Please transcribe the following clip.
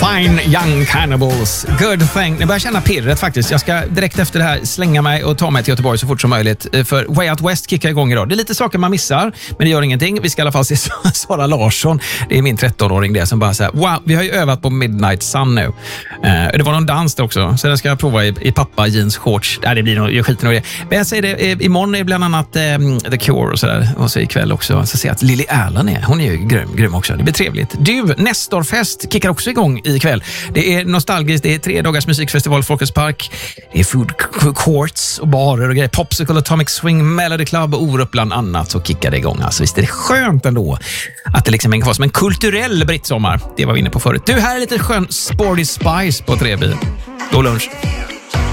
Fine Young Cannibals, Good Thing. Jag börjar känna pirret faktiskt. Jag ska direkt efter det här slänga mig och ta mig till Göteborg så fort som möjligt. För Way Out West kickar igång idag. Det är lite saker man missar, men det gör ingenting. Vi ska i alla fall se Sara Larsson. Det är min 13-åring det som bara säger, wow, vi har ju övat på Midnight Sun nu. Det var någon dans där också, så den ska jag prova i pappa jeans shorts. Det blir nog, jag skiter nog i det. Men jag säger det, imorgon är bland annat The Cure och sådär. Och så ikväll också, så ser jag att Lily Allen hon är ju grym också. Det blir trevligt. Du, Nestorfest kickar också igång ikväll. Det är nostalgiskt, det är 3 dagars musikfestival, Folkets Park. Det är food courts och barer och grejer. Popsicle, Atomic Swing, Melody Club och Orup bland annat, så kickar det igång. Alltså visst är det skönt ändå att det liksom är kvar som en kulturell brittsommar. Det var vi inne på förut. Du, här är lite skön Sporty Spice på Trebil. God lunch.